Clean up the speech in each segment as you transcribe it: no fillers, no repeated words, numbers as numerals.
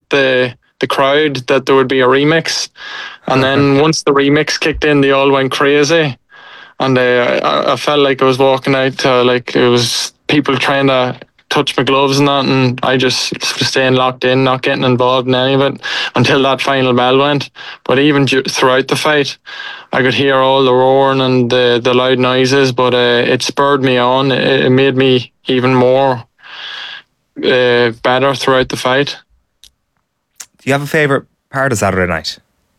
the crowd that there would be a remix, and then once the remix kicked in, they all went crazy, and I felt like I was walking out to, like, it was people trying to touch my gloves and that, and I just was staying locked in, not getting involved in any of it until that final bell went. But even throughout the fight, I could hear all the roaring and the loud noises, but it spurred me on. It made me even more better throughout the fight. Do you have a favourite part of Saturday night?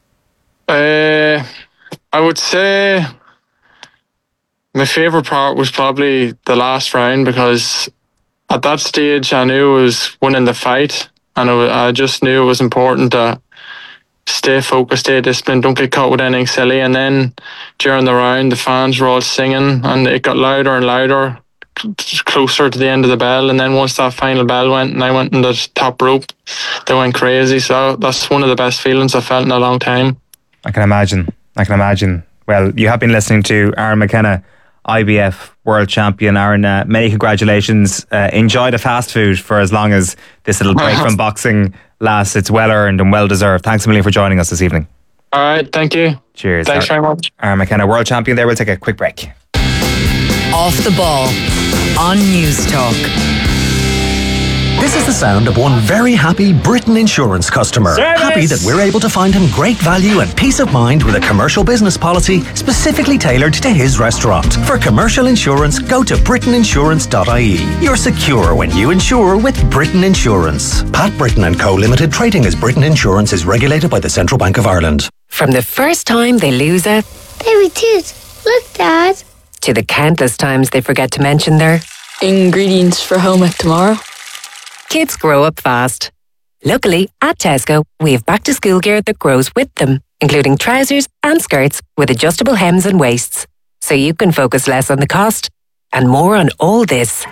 I would say my favourite part was probably the last round, because at that stage I knew I was winning the fight, and I just knew it was important to stay focused, stay disciplined, don't get caught with anything silly. And then during the round, the fans were all singing, and it got louder and louder closer to the end of the bell. And then once that final bell went and I went in the top rope, they went crazy. So that's one of the best feelings I've felt in a long time. I can imagine. Well, you have been listening to Aaron McKenna, IBF World Champion. Aaron, many congratulations. Enjoy the fast food for as long as this little break from boxing lasts. It's well earned and well deserved. Thanks a million for joining us this evening. All right, thank you. Cheers. Thanks very much. Aaron McKenna, World Champion there. We'll take a quick break. Off the Ball on News Talk. This is the sound of one very happy Britain Insurance customer. Service. Happy that we're able to find him great value and peace of mind with a commercial business policy specifically tailored to his restaurant. For commercial insurance, go to britainsurance.ie. You're secure when you insure with Britain Insurance. Pat Britton & Co Limited, trading as Britain Insurance, is regulated by the Central Bank of Ireland. From the first time they lose a baby tooth, look, Dad, to the countless times they forget to mention their ingredients for home ec tomorrow. Kids grow up fast. Luckily, at Tesco, we have back to school gear that grows with them, including trousers and skirts with adjustable hems and waists, so you can focus less on the cost and more on all this.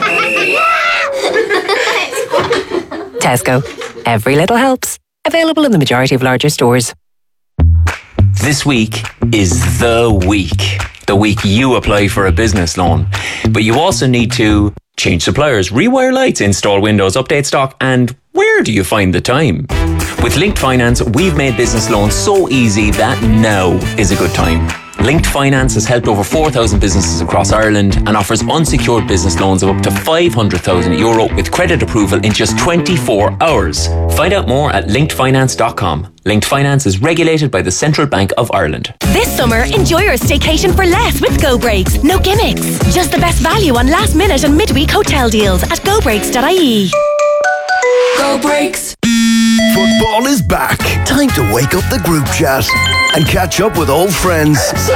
Tesco. Every little helps. Available in the majority of larger stores. This week is the week. The week you apply for a business loan. But you also need to change suppliers, rewire lights, install windows, update stock, and where do you find the time? With Linked Finance, we've made business loans so easy that now is a good time. Linked Finance has helped over 4,000 businesses across Ireland and offers unsecured business loans of up to €500,000 with credit approval in just 24 hours. Find out more at linkedfinance.com. Linked Finance is regulated by the Central Bank of Ireland. This summer, enjoy your staycation for less with Go Breaks. No gimmicks. Just the best value on last minute and midweek hotel deals at gobreaks.ie. Go Breaks. Football is back. Time to wake up the group chat and catch up with old friends.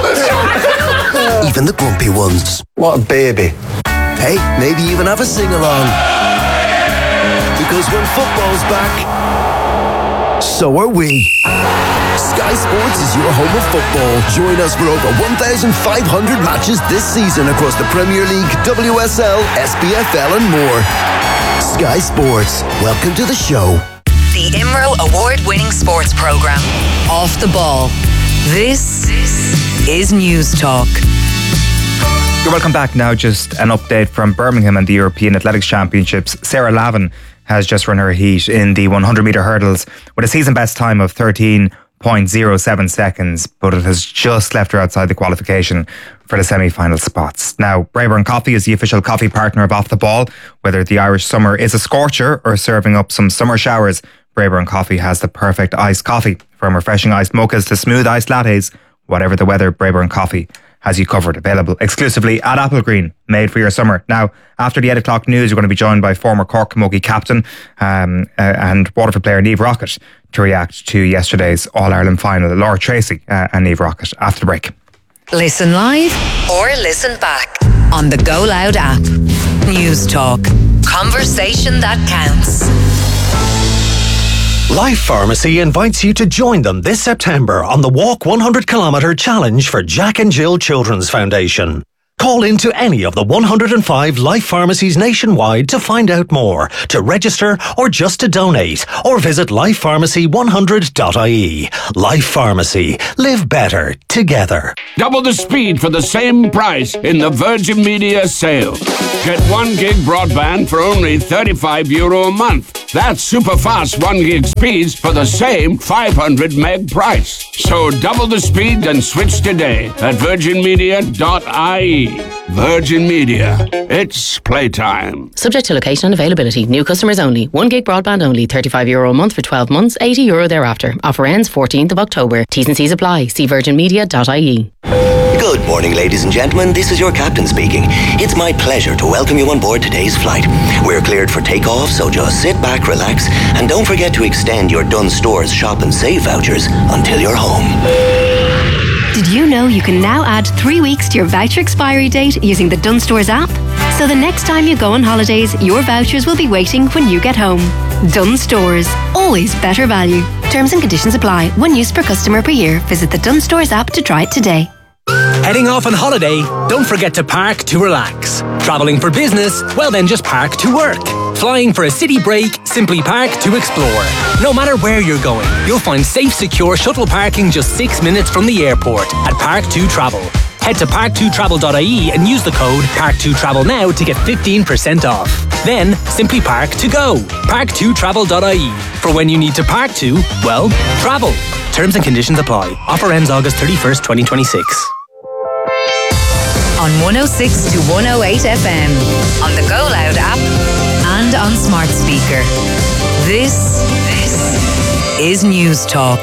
Even the grumpy ones. What a baby. Hey, maybe even have a sing-along. Because when football's back, so are we. Sky Sports is your home of football. Join us for over 1,500 matches this season across the Premier League, WSL, SPFL and more. Sky Sports, welcome to the show. The IMRO award-winning sports programme, Off the Ball. This is News Talk. You're welcome back. Now just an update from Birmingham and the European Athletics Championships. Sarah Lavin has just run her heat in the 100-metre hurdles with a season best time of 13.07 seconds, but it has just left her outside the qualification for the semi-final spots. Now, Braeburn Coffee is the official coffee partner of Off the Ball. Whether the Irish summer is a scorcher or serving up some summer showers, Braeburn Coffee has the perfect iced coffee. From refreshing iced mochas to smooth iced lattes, whatever the weather, Braeburn Coffee has you covered. Available exclusively at Applegreen, made for your summer. Now, after the 8 o'clock news, we're going to be joined by former Cork Camogie captain and Waterford player Niamh Rockett to react to yesterday's All-Ireland final. Laura Tracy and Niamh Rockett after the break. Listen live or listen back on the Go Loud app. News Talk. Conversation that counts. Life Pharmacy invites you to join them this September on the Walk 100 Kilometre Challenge for Jack and Jill Children's Foundation. Call into any of the 105 Life pharmacies nationwide to find out more, to register or just to donate, or visit lifepharmacy100.ie. Life Pharmacy. Live better together. Double the speed for the same price in the Virgin Media sale. Get 1 gig broadband for only €35 a month. That's super fast 1 gig speeds for the same 500 meg price. So double the speed and switch today at virginmedia.ie. Virgin Media. It's playtime. Subject to location and availability. New customers only. 1 gig broadband only. €35 a month for 12 months. €80 thereafter. Offer ends 14th of October. T's and C's apply. See virginmedia.ie. Good morning, ladies and gentlemen. This is your captain speaking. It's my pleasure to welcome you on board today's flight. We're cleared for takeoff, so just sit back, relax, and don't forget to extend your Dunnes Stores Shop and Save vouchers until you're home. Did you know you can now add 3 weeks to your voucher expiry date using the Dunnes Stores app? So the next time you go on holidays, your vouchers will be waiting when you get home. Dunnes Stores. Always better value. Terms and conditions apply. 1 use per customer per year. Visit the Dunnes Stores app to try it today. Heading off on holiday? Don't forget to park to relax. Travelling for business? Well then just park to work. Flying for a city break? Simply park to explore. No matter where you're going, you'll find safe, secure shuttle parking just 6 minutes from the airport at Park2Travel. Head to park2travel.ie and use the code Park2Travel now to get 15% off. Then simply park to go. Park2travel.ie. For when you need to park to, well, travel. Terms and conditions apply. Offer ends August 31st, 2026. On 106 to 108 FM, on the Go Loud app, and on smart speaker. This is News Talk.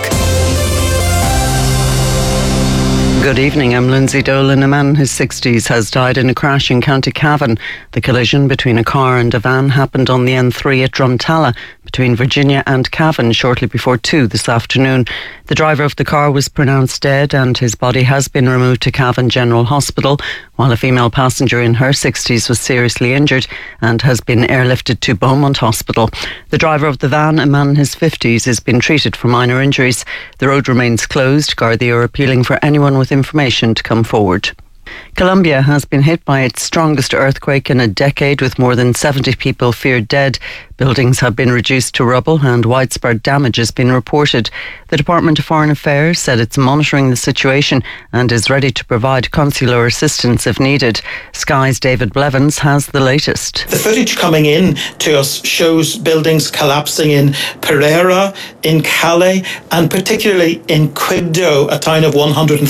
Good evening, I'm Lindsay Dolan. A man in his 60s has died in a crash in County Cavan. The collision between a car and a van happened on the N3 at Drumtalla between Virginia and Cavan shortly before 2 this afternoon. The driver of the car was pronounced dead and his body has been removed to Cavan General Hospital, while a female passenger in her 60s was seriously injured and has been airlifted to Beaumont Hospital. The driver of the van, a man in his 50s, has been treated for minor injuries. The road remains closed. Gardaí are appealing for anyone with information to come forward. Colombia has been hit by its strongest earthquake in a decade, with more than 70 people feared dead. Buildings have been reduced to rubble and widespread damage has been reported. The Department of Foreign Affairs said it's monitoring the situation and is ready to provide consular assistance if needed. Sky's David Blevins has the latest. The footage coming in to us shows buildings collapsing in Pereira, in Calais, and particularly in Quibdó, a town of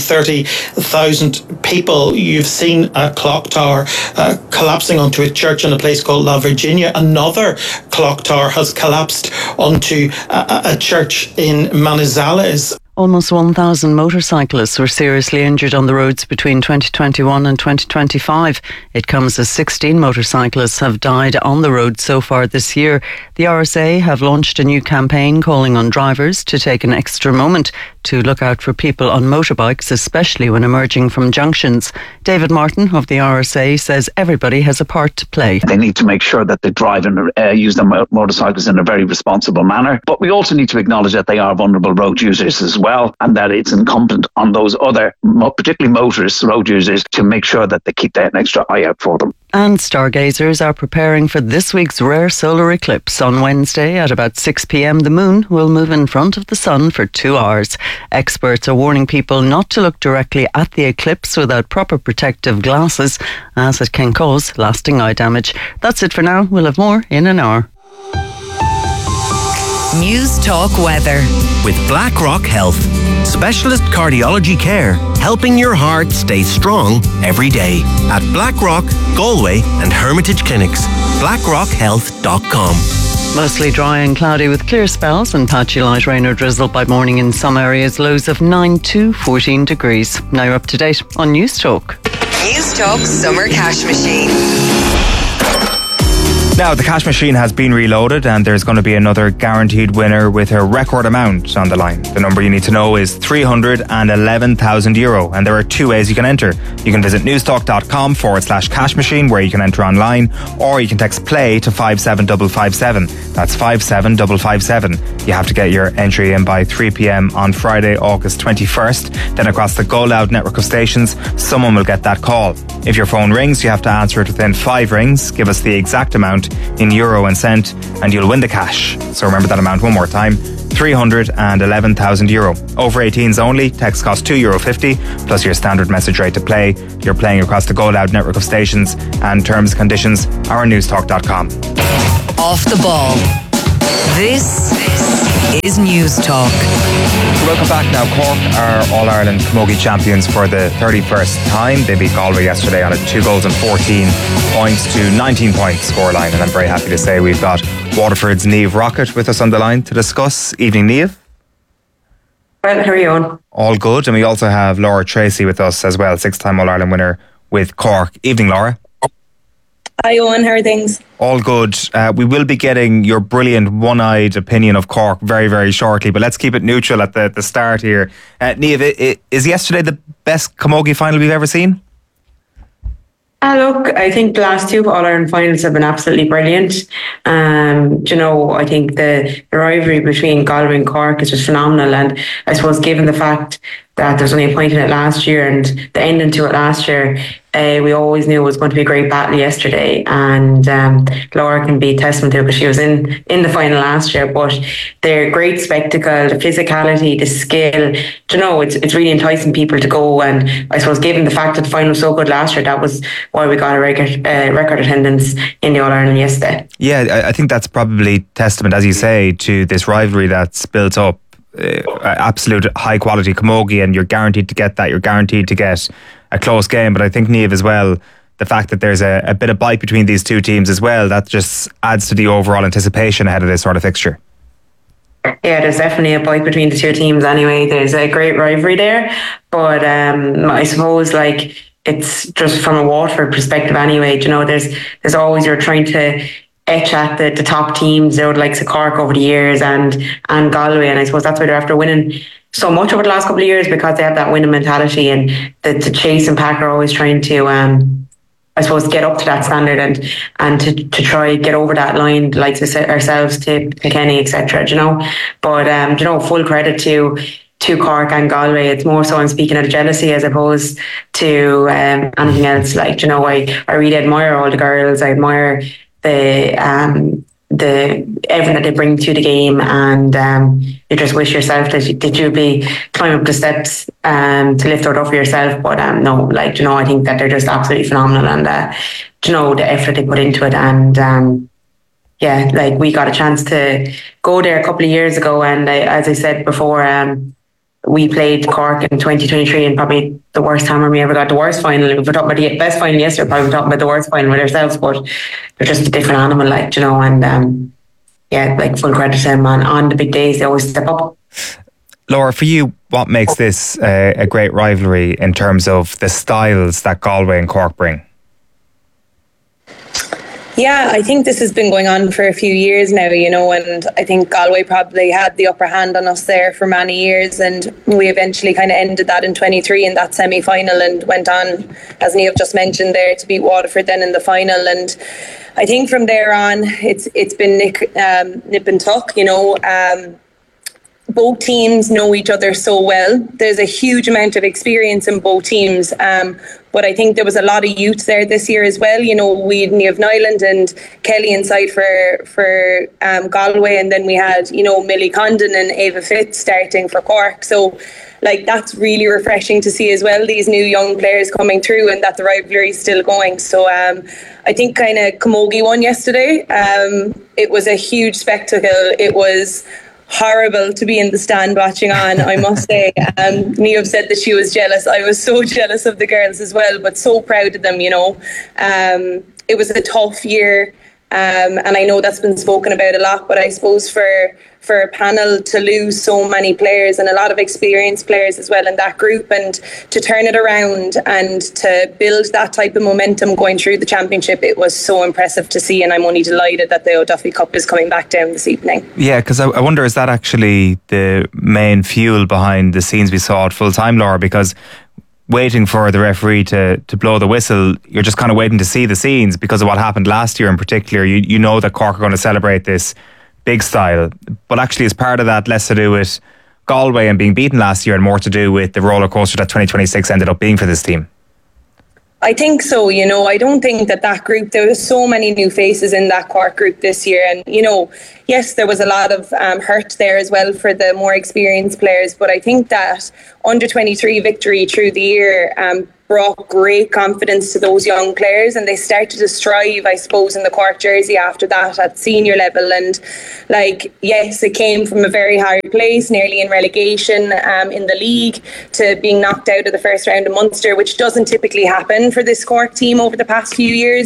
130,000 people. You've seen a clock tower collapsing onto a church in a place called La Virginia. Another clock tower has collapsed onto a church in Manizales. Almost 1,000 motorcyclists were seriously injured on the roads between 2021 and 2025. It comes as 16 motorcyclists have died on the road so far this year. The RSA have launched a new campaign calling on drivers to take an extra moment to look out for people on motorbikes, especially when emerging from junctions. David Martin of the RSA says everybody has a part to play. They need to make sure that they drive and use their motorcycles in a very responsible manner. But we also need to acknowledge that they are vulnerable road users as well, and that it's incumbent on those other, particularly motorists, road users, to make sure that they keep an extra eye out for them. And stargazers are preparing for this week's rare solar eclipse. On Wednesday at about 6 p.m, the moon will move in front of the sun for 2 hours. Experts are warning people not to look directly at the eclipse without proper protective glasses, as it can cause lasting eye damage. That's it for now. We'll have more in an hour. News Talk weather. With BlackRock Health. Specialist cardiology care, helping your heart stay strong every day. At BlackRock, Galway and Hermitage Clinics. BlackRockHealth.com. Mostly dry and cloudy with clear spells and patchy light rain or drizzle by morning in some areas. Lows of 9 to 14 degrees. Now you're up to date on News Talk. News Talk Summer Cash Machine. Now, the cash machine has been reloaded and there's going to be another guaranteed winner with a record amount on the line. The number you need to know is €311,000 and there are two ways you can enter. You can visit newstalk.com/cash machine where you can enter online, or you can text play to 57557. That's 57557. You have to get your entry in by 3 p.m. on Friday, August 21st. Then across the Go Loud network of stations, someone will get that call. If your phone rings, you have to answer it within 5 rings. Give us the exact amount in euro and cent and you'll win the cash. So remember that amount one more time, €311,000. Over 18s only, text costs €2.50 plus your standard message rate to play. You're playing across the Go Loud network of stations and terms and conditions are on newstalk.com. Off the ball. This is News Talk. Welcome back. Now, Cork are All-Ireland Camogie champions for the 31st time. They beat Galway yesterday on a 2 goals and 14 points to 19 points scoreline, and I'm very happy to say we've got Waterford's Niamh Rockett with us on the line to discuss. Evening, Niamh. Well, how are you on? All good, and we also have Laura Tracy with us as well, 6-time All-Ireland winner with Cork. Evening, Laura. Hi, Owen. How are things? All good. We will be getting your brilliant one-eyed opinion of Cork very, very shortly, but let's keep it neutral at the start here. Niamh, is yesterday the best Camogie final we've ever seen? Look, I think the last 2 All-Ireland finals have been absolutely brilliant. I think the rivalry between Galway and Cork is just phenomenal, and I suppose given the fact that there was only a point in it last year and the ending to it last year, we always knew it was going to be a great battle yesterday, and Laura can be testament to it because she was in the final last year. But their great spectacle, the physicality, the skill, it's really enticing people to go. And I suppose given the fact that the final was so good last year, that was why we got a record attendance in the All-Ireland yesterday. Yeah, I think that's probably testament, as you say, to this rivalry that's built up. Absolute high quality camogie, and you're guaranteed to get that. You're guaranteed to get a close game. But I think, Niamh, as well, the fact that there's a bit of bite between these two teams as well, that just adds to the overall anticipation ahead of this sort of fixture. Yeah, there's definitely a bite between the two teams anyway. There's a great rivalry there, but I suppose it's just from a Waterford perspective anyway. There's always, you're trying to etch at the top teams, the likes of Cork over the years and Galway, and I suppose that's why they're after winning so much over the last couple of years, because they have that winning mentality, and the Chase and Pack are always trying to I suppose get up to that standard and to try get over that line, like ourselves, to Kilkenny, etc. But full credit to Cork and Galway. It's more so I'm speaking of jealousy as opposed to anything else. I really admire all the girls. I admire the everything that they bring to the game, and you just wish yourself that you'd be climbing up the steps to lift it up for yourself. But no, I think that they're just absolutely phenomenal, and the effort they put into it. And we got a chance to go there a couple of years ago, and as I said before, we played Cork in 2023, and probably the worst time when we ever got the worst final. If we're talking about the best final yesterday, probably we're talking about the worst final with ourselves, but they're just a different animal, and full credit to them on the big days. They always step up. Laura, for you, what makes this a great rivalry in terms of the styles that Galway and Cork bring? Yeah, I think this has been going on for a few years now, and I think Galway probably had the upper hand on us there for many years, and we eventually kind of ended that in 23 in that semi-final, and went on, as Niamh just mentioned there, to beat Waterford then in the final. And I think from there on, it's been nip and tuck, both teams know each other so well. There's a huge amount of experience in both teams, but I think there was a lot of youth there this year as well. We had Niamh Nyland and Kelly inside for Galway, and then we had Millie Condon and Ava Fitz starting for Cork. So that's really refreshing to see as well, these new young players coming through, and that the rivalry is still going. So I think kind of Camogie won yesterday. It was a huge spectacle. It was horrible to be in the stand watching on, I must say. Niamh said that she was jealous. I was so jealous of the girls as well, but so proud of them. It was a tough year And I know that's been spoken about a lot, but I suppose for a panel to lose so many players and a lot of experienced players as well in that group, and to turn it around and to build that type of momentum going through the championship, it was so impressive to see, and I'm only delighted that the O'Duffy Cup is coming back down this evening. Yeah, because I wonder, is that actually the main fuel behind the scenes we saw at full time, Laura? Because waiting for the referee to blow the whistle, you're just kind of waiting to see the scenes because of what happened last year in particular. You know that Cork are going to celebrate this big style, but actually as part of that, less to do with Galway and being beaten last year and more to do with the roller coaster that 2026 ended up being for this team. I think so, I don't think that group, there were so many new faces in that Cork group this year, and yes, there was a lot of hurt there as well for the more experienced players, but I think that under 23 victory through the year brought great confidence to those young players, and they started to strive, I suppose, in the Cork jersey after that at senior level. And yes, it came from a very high place, nearly in relegation in the league, to being knocked out of the first round of Munster, which doesn't typically happen for this Cork team over the past few years,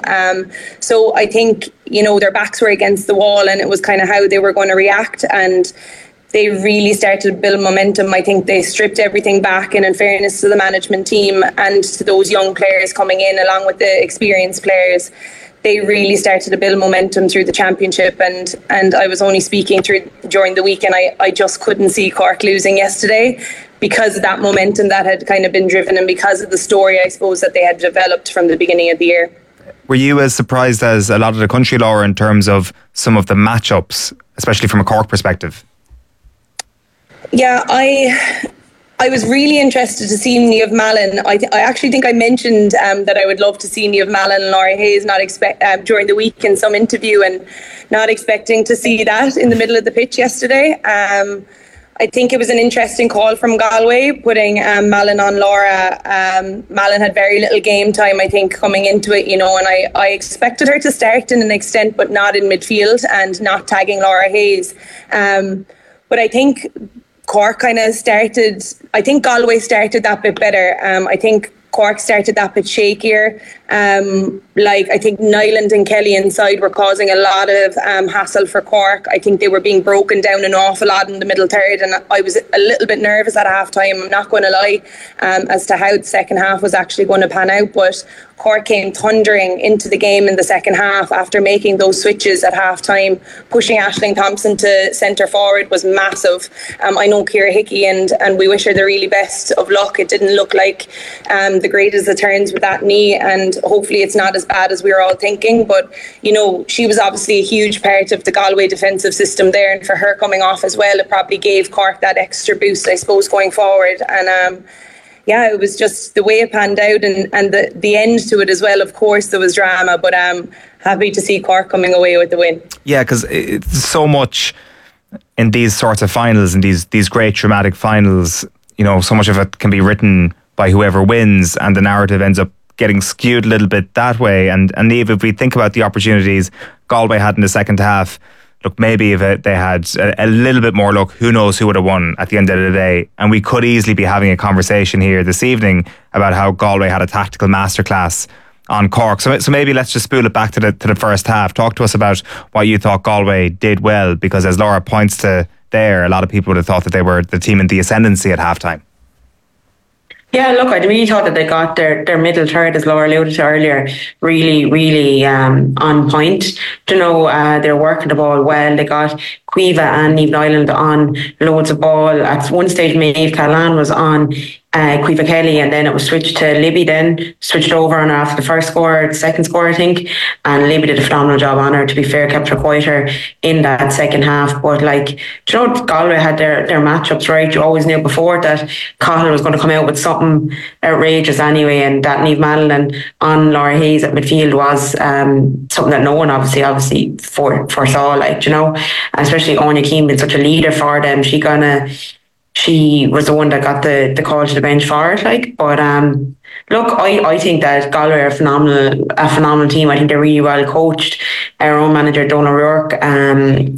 so I think their backs were against the wall, and it was kind of how they were going to react, and they really started to build momentum. I think they stripped everything back, and in fairness to the management team and to those young players coming in along with the experienced players, they really started to build momentum through the championship, and I was only speaking during the week, and I just couldn't see Cork losing yesterday because of that momentum that had kind of been driven, and because of the story, I suppose, that they had developed from the beginning of the year. Were you as surprised as a lot of the country, Laura, in terms of some of the matchups, especially from a Cork perspective? Yeah, I was really interested to see Niamh Mallon. I actually think I mentioned that I would love to see Niamh Mallon and Laura Hayes during the week in some interview, and not expecting to see that in the middle of the pitch yesterday. I think it was an interesting call from Galway, putting Mallon on Laura. Mallon had very little game time, I think, coming into it, and I expected her to start in an extent, but not in midfield and not tagging Laura Hayes. But I think Cork kind of started, I think Galway started that bit better. I think Cork started that bit shakier. I think Nyland and Kelly inside were causing a lot of hassle for Cork. I think they were being broken down an awful lot in the middle third, and I was a little bit nervous at half time, I'm not going to lie, as to how the second half was actually going to pan out. But Cork came thundering into the game in the second half after making those switches at half time. Pushing Aisling Thompson to centre forward was massive. I know Ciara Hickey, and we wish her the really best of luck. It didn't look like the greatest of turns with that knee, and hopefully it's not as bad as we were all thinking. But she was obviously a huge part of the Galway defensive system there, and for her coming off as well, it probably gave Cork that extra boost, I suppose, going forward. And it was just the way it panned out, and the end to it as well. Of course, there was drama, but happy to see Cork coming away with the win. Yeah, because it's so much in these sorts of finals, and these great dramatic finals, so much of it can be written by whoever wins, and the narrative ends up getting skewed a little bit that way. And Niamh, if we think about the opportunities Galway had in the second half, look, maybe if they had a little bit more luck, who knows who would have won at the end of the day. And we could easily be having a conversation here this evening about how Galway had a tactical masterclass on Cork. So maybe let's just spool it back to the first half. Talk to us about what you thought Galway did well, because as Laura points to there, a lot of people would have thought that they were the team in the ascendancy at halftime. Yeah, look, I really thought that they got their middle third, as Laura alluded to earlier, really, really on point. They're working the ball well. They got Quiva and Niamh Nyland on loads of ball. At one stage, Maeve Callan was on Quiva Kelly, and then it was switched to Libby, then switched over on her after the first score, the second score, I think. And Libby did a phenomenal job on her, to be fair, kept her quieter in that second half. But Galway had their matchups right. You always knew before that Cahill was going to come out with something outrageous anyway, and that Niamh Mallon on Laura Hayes at midfield was something that no one obviously foresaw, especially Anya Keane being such a leader for them. She was the one that got the call to the bench for it. But look, I think that Galway are a phenomenal team. I think they're really well coached. Our own manager, Donal O'Rourke, when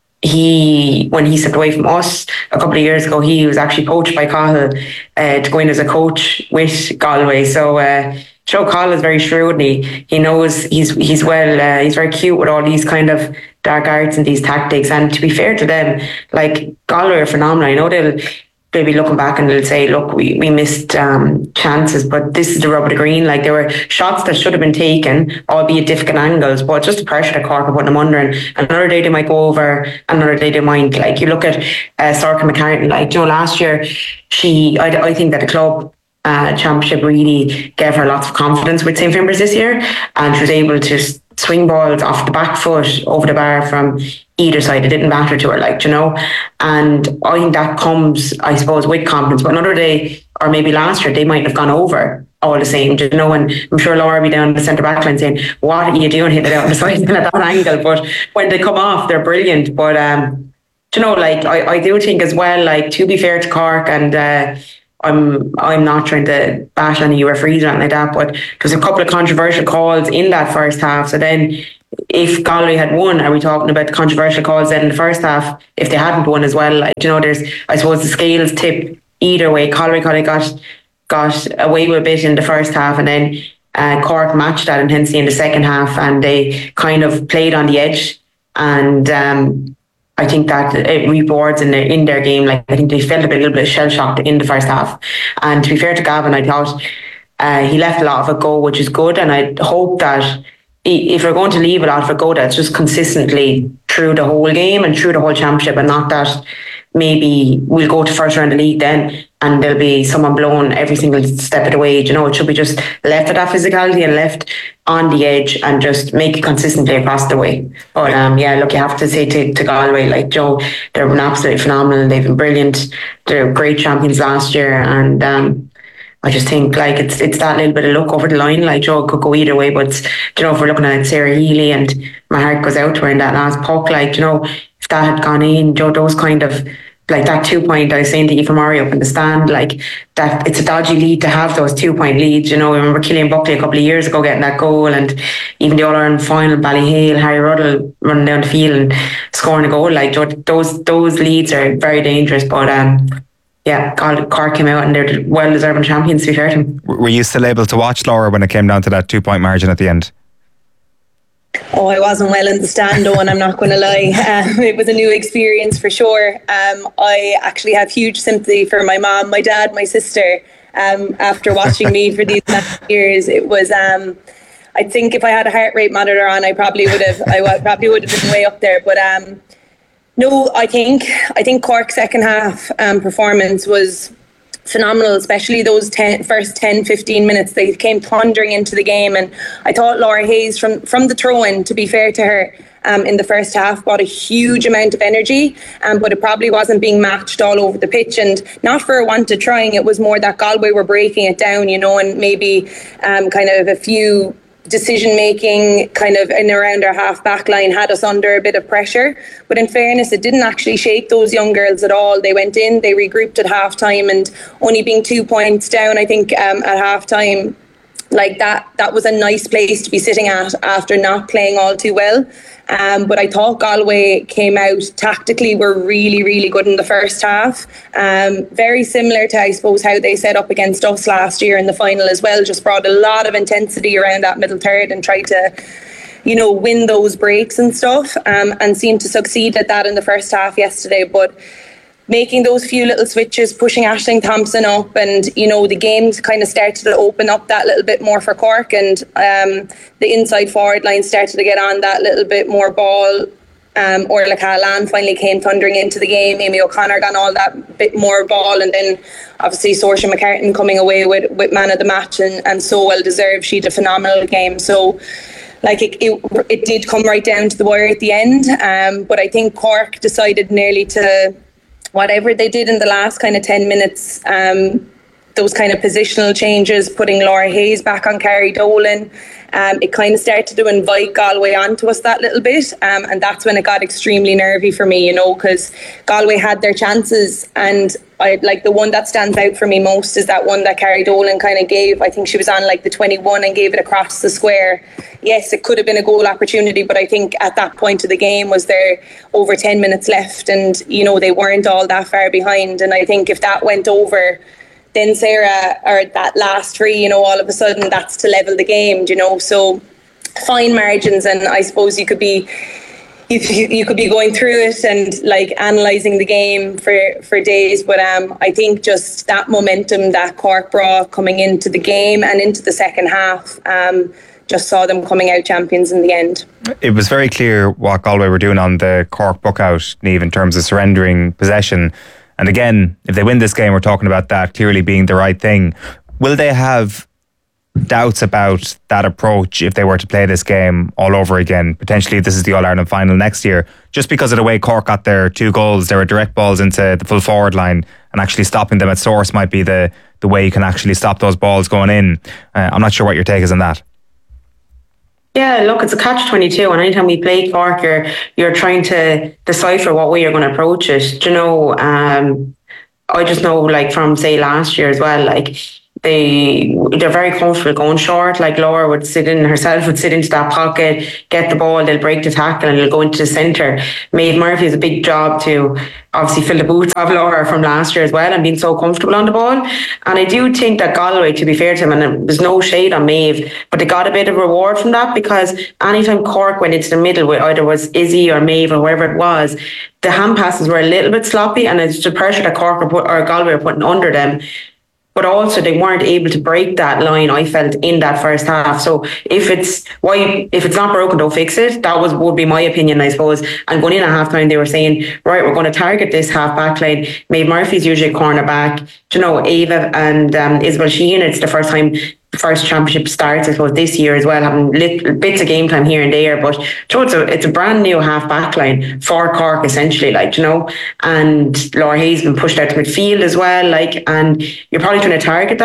he stepped away from us a couple of years ago, he was actually coached by Cahill to go in as a coach with Galway. So Joe Call is very shrewd, and he knows he's very cute with all these kind of dark arts and these tactics. And to be fair to them, like Galway are phenomenal. I know they'll be looking back and they'll say, look, we missed chances, but this is the rub of the green. Like, there were shots that should have been taken, albeit difficult angles, but just the pressure that Cork are putting them under. And another day they might go over, another day they might. Like, you look at Sorka McCartan, like, last year, I think that the club championship really gave her lots of confidence with St. Fimbres this year, and she was able to swing balls off the back foot over the bar from either side. It didn't matter to her, and I think that comes, I suppose, with confidence. But another day, or maybe last year, they might have gone over all the same, and I'm sure Laura will be down the centre back line saying, what are you doing hitting it out on the side at that angle? But when they come off, they're brilliant. But I do think as well, to be fair to Cork, and I'm not trying to bash any referees or anything like that, but there's a couple of controversial calls in that first half. So then, if Galway had won, are we talking about the controversial calls then in the first half? If they hadn't won as well, there's, I suppose, the scales tip either way. Galway kind of got away with a bit in the first half, and then Cork matched that intensity in the second half, and they kind of played on the edge. And I think that it rewards in their game. I think they felt a little bit shell-shocked in the first half. And to be fair to Gavin, I thought he left a lot of it go, which is good. And I hope that if we're going to leave a lot of it go, that's just consistently through the whole game and through the whole championship, and not that maybe we'll go to first round of the league then and there'll be someone blown every single step of the way. It should be just left at that physicality and left on the edge and just make it consistently across the way. But you have to say to Galway, Joe, they've been absolutely phenomenal. They've been brilliant. They're great champions last year, and I just think it's that little bit of luck over the line. Joe, it could go either way, but if we're looking at Sarah Healy, and my heart goes out to her in that last puck, if that had gone in, Joe, those kind of that 2 point I was saying to Aoife Murray up in the stand, that it's a dodgy lead to have those 2 point leads. I remember Killian Buckley a couple of years ago getting that goal, and even the All-Ireland final, Ballyhale, Harry Ruddle running down the field and scoring a goal. Those leads are very dangerous, but Cork came out and they're well-deserving champions, to be fair to them. Were you still able to watch, Laura, when it came down to that 2 point margin at the end? Oh, I wasn't well in the stand, though, and I'm not going to lie. It was a new experience for sure. I actually have huge sympathy for my mom, my dad, my sister. After watching me for these years, it was. I think if I had a heart rate monitor on, I probably would have been way up there. But no, I think Cork's second half performance was phenomenal, especially those first 10-15 minutes. They came thundering into the game, and I thought Laura Hayes from the throw-in, to be fair to her, in the first half brought a huge amount of energy, but it probably wasn't being matched all over the pitch, and not for a want of trying. It was more that Galway were breaking it down, and maybe kind of a few decision making kind of in around our half back line had us under a bit of pressure. But in fairness, it didn't actually shake those young girls at all. They went in, they regrouped at half time, and only being 2 points down, I think, at half time, that was a nice place to be sitting at after not playing all too well. But I thought Galway came out tactically, were really, really good in the first half. Very similar to, I suppose, how they set up against us last year in the final as well. Just brought a lot of intensity around that middle third and tried to, win those breaks and stuff, and seemed to succeed at that in the first half yesterday. But making those few little switches, pushing Aisling Thompson up, and the games kind of started to open up that little bit more for Cork, and the inside forward line started to get on that little bit more ball. Orla Callahan finally came thundering into the game. Amy O'Connor got all that bit more ball, and then obviously Saoirse McCartan coming away with man of the match, and so well deserved. She had a phenomenal game. So it did come right down to the wire at the end, but I think Cork decided nearly to, whatever they did in the last kind of 10 minutes, those kind of positional changes, putting Laura Hayes back on Carrie Dolan, it kind of started to invite Galway onto us that little bit, and that's when it got extremely nervy for me, because Galway had their chances, and the one that stands out for me most is that one that Carrie Dolan kind of gave. I think she was on the 21 and gave it across the square. Yes, it could have been a goal opportunity, but I think at that point of the game was there over 10 minutes left, and they weren't all that far behind, and I think if that went over, then Sarah, or that last three, you know, all of a sudden that's to level the game, you know. So fine margins, and I suppose you could be going through it and like analysing the game for days, but I think just that momentum that Cork brought coming into the game and into the second half just saw them coming out champions in the end. It was very clear what Galway were doing on the Cork book out, Niamh, in terms of surrendering possession. And again, if they win this game, we're talking about that clearly being the right thing. Will they have doubts about that approach if they were to play this game all over again? Potentially this is the All-Ireland final next year, just because of the way Cork got their 2 goals. There were direct balls into the full forward line, and actually stopping them at source might be the way you can actually stop those balls going in. I'm not sure what your take is on that. Yeah, look, it's a catch-22, and anytime we play Cork, you're trying to decipher what way you're going to approach it. Do you know, I just know, like, from, say, last year as well, like, they're very comfortable going short. Like Laura would sit into that pocket, get the ball, they'll break the tackle and it'll go into the centre. Maeve Murphy has a big job to obviously fill the boots of Laura from last year as well and being so comfortable on the ball. And I do think that Galway, to be fair to them, and there's no shade on Maeve, but they got a bit of reward from that, because anytime Cork went into the middle with either was Izzy or Maeve or whoever it was, the hand passes were a little bit sloppy, and it's the pressure that Cork or Galway are putting under them. But also they weren't able to break that line, I felt, in that first half. So if it's not broken, don't fix it. That would be my opinion, I suppose. And going in at half time, they were saying, right, we're going to target this half back line. Maeve Murphy's usually a cornerback. You know, Ava and Isabel Sheehan, it's the first championship starts, I suppose, this year as well, having little bits of game time here and there. But you know, it's a brand new half back line for Cork, essentially, like, you know. And Laura Hayes been pushed out to midfield as well, like, and you're probably trying to target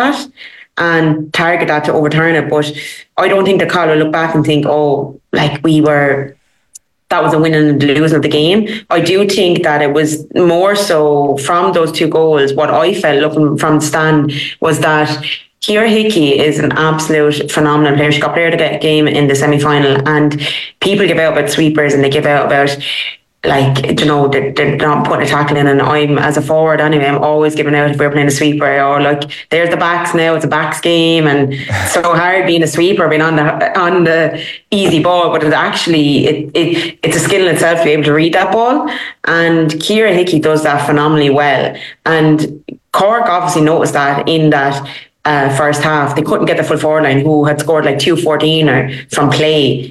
that to overturn it. But I don't think the Carl will look back and think, oh, like that was a winning and losing of the game. I do think that it was more so from those 2 goals. What I felt looking from the stand was that Ciara Hickey is an absolute phenomenal player. She got player of the game in the semi-final, and people give out about sweepers and they give out about, like, you know, they're not putting a tackle in, and I'm, as a forward anyway, I'm always giving out if we're playing a sweeper, or like, there's the backs now, it's a backs game, and it's so hard being a sweeper, being on the easy ball, but it's a skill in itself to be able to read that ball, and Ciara Hickey does that phenomenally well. And Cork obviously noticed that in that first half. They couldn't get the full forward line, who had scored like 2-14 from play,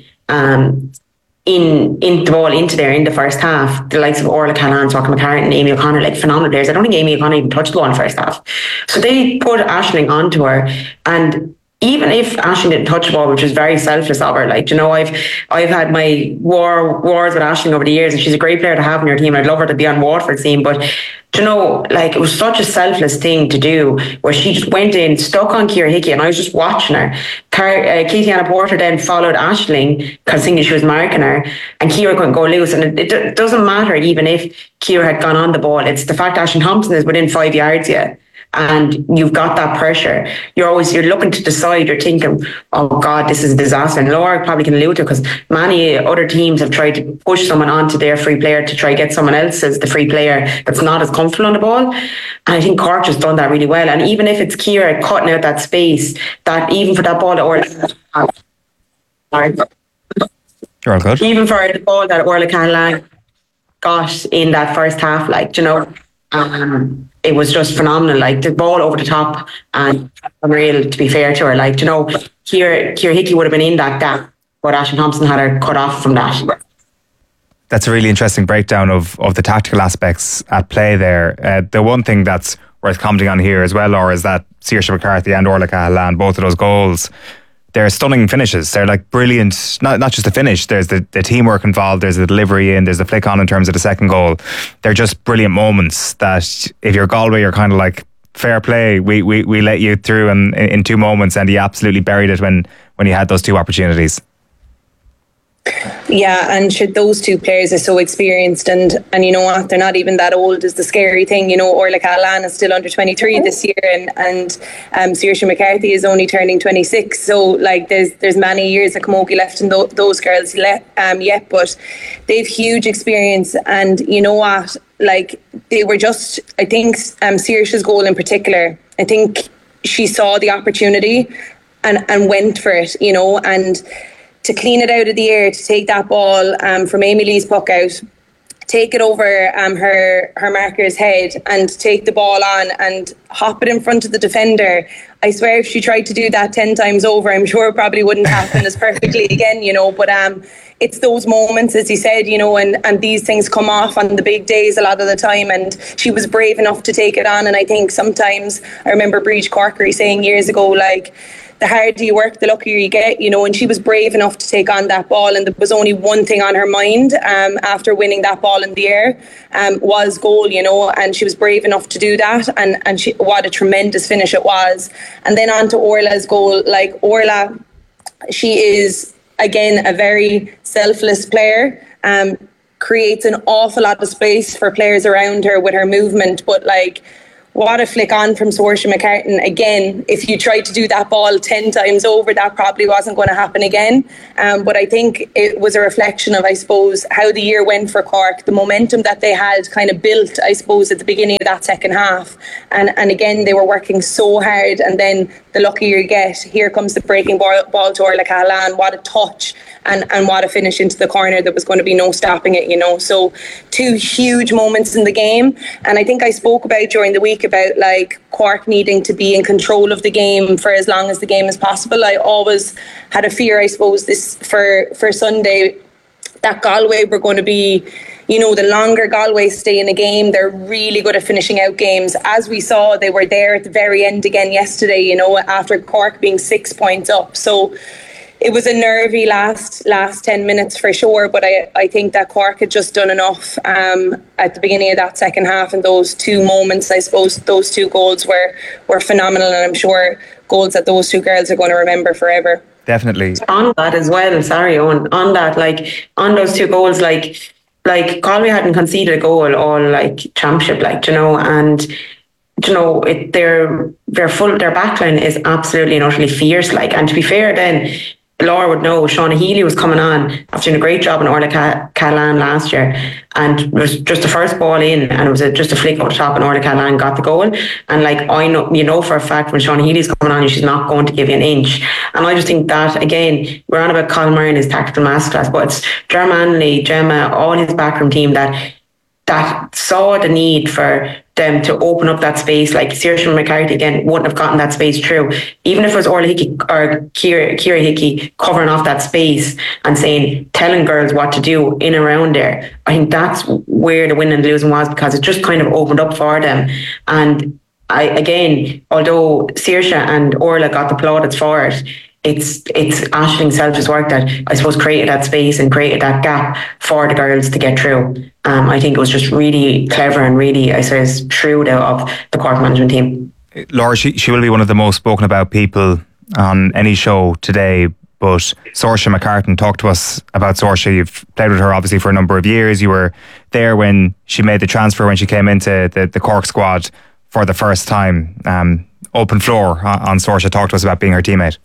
in the ball into there in the first half. The likes of Orla Callahan, Soccer McCartan and Amy O'Connor, like phenomenal players. I don't think Amy O'Connor even touched the ball in the first half. So they put Aisling onto her, and even if Aisling didn't touch the ball, which was very selfless of her, like, you know, I've had my wars with Aisling over the years, and she's a great player to have in your team. I'd love her to be on Waterford's team, but, you know, like, it was such a selfless thing to do, where she just went in, stuck on Ciara Hickey, and I was just watching her. Katie-Anna Porter then followed Aisling because thinking she was marking her, and Ciara couldn't go loose. And it doesn't matter even if Ciara had gone on the ball. It's the fact Aisling Thompson is within 5 yards yet, and you've got that pressure. You're looking to decide. You're thinking, oh God, this is a disaster. And Laura probably can allude to, because many other teams have tried to push someone onto their free player to try to get someone else as the free player that's not as comfortable on the ball. And I think Cork has done that really well. And even if it's Ciara cutting out that space, that even for that ball that Orla, even for the ball that Orla Callahan got in that first half, like, you know, it was just phenomenal. Like, the ball over the top, and unreal, to be fair to her. Like, you know, Ciara Hickey would have been in that gap, but Aisling Thompson had her cut off from that. That's a really interesting breakdown of the tactical aspects at play there. The one thing that's worth commenting on here as well, Laura, is that Saoirse McCarthy and Orla Callahan, both of those goals, they're stunning finishes. They're like brilliant, not just the finish, there's the teamwork involved, there's the delivery in, there's the flick on in terms of the second goal. They're just brilliant moments that if you're Galway, you're kind of like, fair play, we let you through in 2 moments, and you absolutely buried it when you had those 2 opportunities. Yeah, and those 2 players are so experienced, and you know what, they're not even that old is the scary thing. You know, Orla Callahan is still under 23 this year, and Saoirse McCarthy is only turning 26. So, like, there's many years of camogie left in those girls yet, but they've huge experience. And you know what, like they were just, I think Saoirse's goal in particular, I think she saw the opportunity and went for it, you know, and to clean it out of the air, to take that ball from Amy Lee's puck out, take it over her marker's head and take the ball on and hop it in front of the defender. I swear if she tried to do that 10 times over, I'm sure it probably wouldn't happen as perfectly again, you know, but it's those moments, as you said, you know, and these things come off on the big days a lot of the time, and she was brave enough to take it on. And I think sometimes, I remember Breach Corkery saying years ago, like, the harder you work, the luckier you get, you know, and she was brave enough to take on that ball, and there was only one thing on her mind after winning that ball in the air was goal, you know, and she was brave enough to do that, and she, what a tremendous finish it was. And then on to Orla's goal. Like, Orla, she is, again, a very selfless player, creates an awful lot of space for players around her with her movement, but like, what a flick on from Saoirse McCartan. Again, if you tried to do that ball 10 times over, that probably wasn't going to happen again. But I think it was a reflection of, I suppose, how the year went for Cork, the momentum that they had kind of built, I suppose, at the beginning of that second half. And again, they were working so hard, and then the luckier you get, here comes the breaking ball to Orla Cahalane. What a touch. And what a finish into the corner. There was going to be no stopping it, you know. So 2 huge moments in the game. And I think I spoke about during the week about like Cork needing to be in control of the game for as long as the game is possible. I always had a fear, I suppose, this for Sunday, that Galway were going to be, you know, the longer Galway stay in a game, they're really good at finishing out games. As we saw, they were there at the very end again yesterday, you know, after Cork being 6 points up. So it was a nervy last 10 minutes for sure, but I think that Cork had just done enough at the beginning of that second half, and those 2 moments, I suppose, those 2 goals were phenomenal, and I'm sure goals that those 2 girls are going to remember forever. Definitely. On that as well, sorry, Owen, on that, like, on those 2 goals, like Galway hadn't conceded a goal all like championship, like, you know, and you know, their backline is absolutely and utterly fierce, like, and to be fair then, Laura would know Shauna Healy was coming on after doing a great job in Orla Cahalane last year, and it was just the first ball in, and it was just a flick over the top, and Orla Cahalane got the goal. And like, I know, you know for a fact, when Shauna Healy's coming on, she's not going to give you an inch. And I just think that, again, we're on about Colin Murray and his tactical masterclass, but it's Germanley, Gemma, all his backroom team that saw the need for them to open up that space. Like Saoirse McCarthy, again, wouldn't have gotten that space through. Even if it was Orla Hickey or Ciara Hickey covering off that space and telling girls what to do in and around there, I think that's where the winning and losing was, because it just kind of opened up for them. And although Saoirse and Orla got the plaudits for it, it's Aisling Self's work that, I suppose, created that space and created that gap for the girls to get through. I think it was just really clever and really, I suppose, shrewd of the Cork management team. Laura, she will be one of the most spoken about people on any show today, but Saoirse McCartan, talk to us about Saoirse. You've played with her obviously for a number of years. You were there when she made the transfer, when she came into the Cork squad for the first time. Open floor on Saoirse. Talk to us about being her teammate.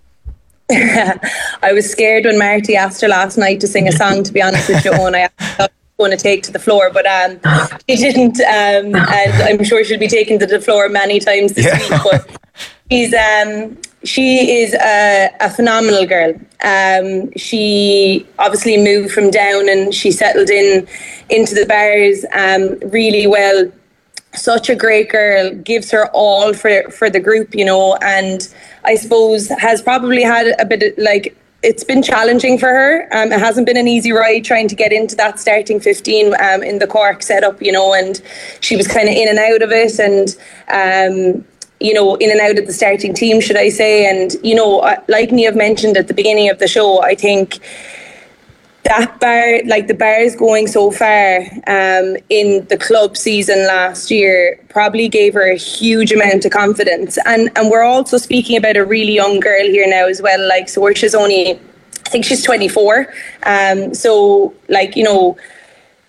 I was scared when Marty asked her last night to sing a song, to be honest with you, Owen. I thought she was going to take to the floor, but she didn't, and I'm sure she'll be taken to the floor many times this week. But she is a phenomenal girl. She obviously moved from Down and she settled into the Bars really well. Such a great girl, gives her all for the group, you know, and I suppose has probably had a bit of, like, it's been challenging for her. It hasn't been an easy ride trying to get into that starting 15 in the Cork setup, you know, and she was kind of in and out of it, and you know, in and out of the starting team, should I say. And, you know, like Niamh mentioned at the beginning of the show, I think that the Bars going so far in the club season last year probably gave her a huge amount of confidence. And we're also speaking about a really young girl here now as well. Like, Saoirse's only, I think she's 24. So, like, you know,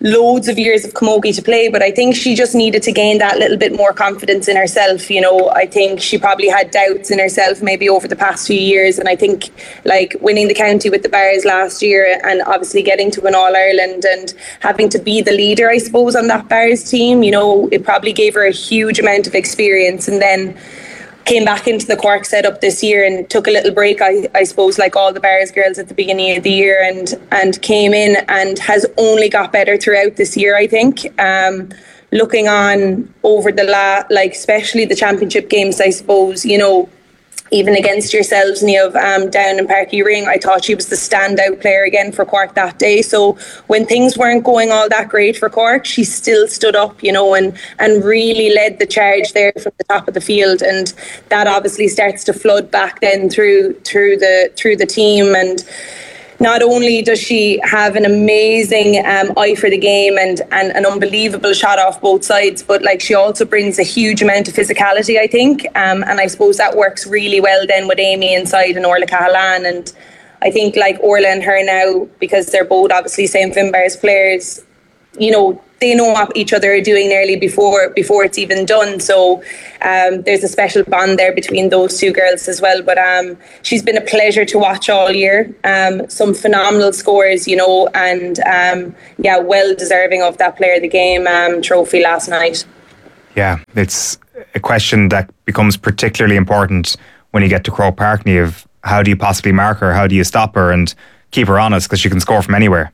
loads of years of camogie to play, but I think she just needed to gain that little bit more confidence in herself. You know, I think she probably had doubts in herself maybe over the past few years, and I think like winning the county with the Bars last year and obviously getting to an All-Ireland and having to be the leader, I suppose, on that Bars team, you know, it probably gave her a huge amount of experience, and then came back into the Cork setup this year and took a little break, I suppose, like all the Bars girls at the beginning of the year, and came in and has only got better throughout this year, I think. Looking on over the especially the championship games, I suppose, you know, even against yourselves, Niamh, down in Parky Ring, I thought she was the standout player again for Cork that day. So when things weren't going all that great for Cork, she still stood up, you know, and really led the charge there from the top of the field. And that obviously starts to flood back then through the team. And not only does she have an amazing eye for the game and an unbelievable shot off both sides, but like she also brings a huge amount of physicality, I think, and I suppose that works really well then with Amy inside and Orla Cahalan. And I think like Orla and her now, because they're both obviously St. Finbarr's players, you know, they know what each other are doing nearly before it's even done. So there's a special bond there between those two girls as well. But she's been a pleasure to watch all year. Some phenomenal scores, you know, and well deserving of that Player of the Game trophy last night. Yeah, it's a question that becomes particularly important when you get to Croke Park, Niamh. How do you possibly mark her? How do you stop her and keep her honest? Because she can score from anywhere.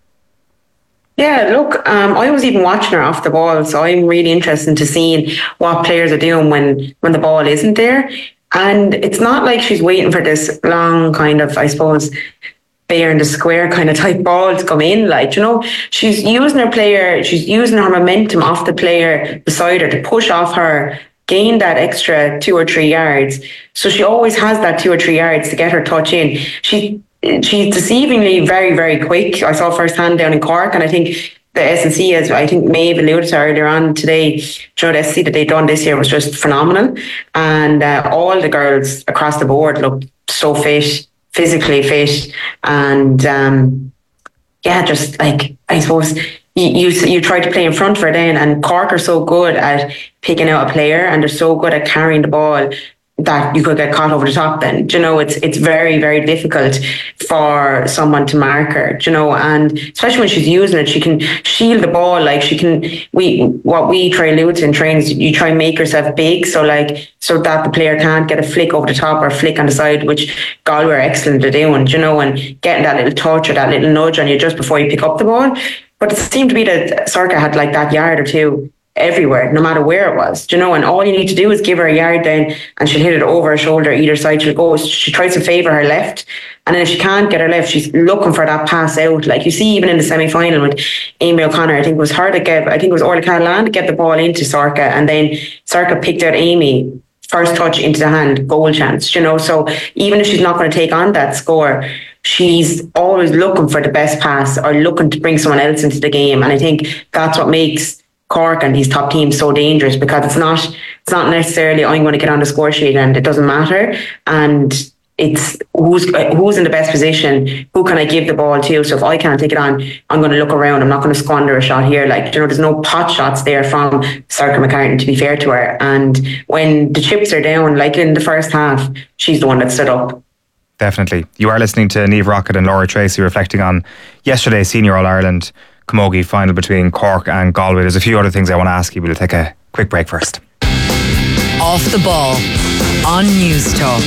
Yeah, look, I was even watching her off the ball, so I'm really interested to seeing what players are doing when the ball isn't there. And it's not like she's waiting for this long kind of, I suppose, fair in the square kind of type ball to come in. Like, you know, she's using her momentum off the player beside her to push off her, gain that extra 2 or 3 yards. So she always has that 2 or 3 yards to get her touch in. She's deceivingly very, very quick. I saw firsthand down in Cork, and I think the S&C, as I think Maeve alluded to earlier on today, you know, the S&C that they've done this year was just phenomenal. And all the girls across the board looked so fit, physically fit. And just like, I suppose you try to play in front of her then, and Cork are so good at picking out a player, and they're so good at carrying the ball that you could get caught over the top then. You know, it's very, very difficult for someone to mark her, you know, and especially when she's using it, she can shield the ball. Like what we try to do in training is you try and make yourself big, so that the player can't get a flick over the top or flick on the side, which Galway are excellent at doing, you know, and getting that little touch or that little nudge on you just before you pick up the ball. But it seemed to be that Sorka had like that yard or two everywhere, no matter where it was, you know, and all you need to do is give her a yard then, and she'll hit it over her shoulder either side. She tries to favour her left, and then if she can't get her left, she's looking for that pass out. Like you see even in the semi-final with Amy O'Connor, I think it was Orla Cahalan to get the ball into Sorka, and then Sorka picked out Amy, first touch into the hand, goal chance, you know. So even if she's not going to take on that score, she's always looking for the best pass or looking to bring someone else into the game. And I think that's what makes Cork and these top teams so dangerous, because it's not necessarily I'm going to get on the score sheet and it doesn't matter, and it's who's in the best position, who can I give the ball to. So if I can't take it on, I'm going to look around, I'm not going to squander a shot here. Like, you know, there's no pot shots there from Sorka McCartan, to be fair to her. And when the chips are down, like in the first half, she's the one that stood up. Definitely. You are listening to Niamh Rockett and Laura Tracy reflecting on yesterday's Senior All-Ireland camogie final between Cork and Galway. There's a few other things I want to ask you, but we'll take a quick break first. Off the Ball on News Talk.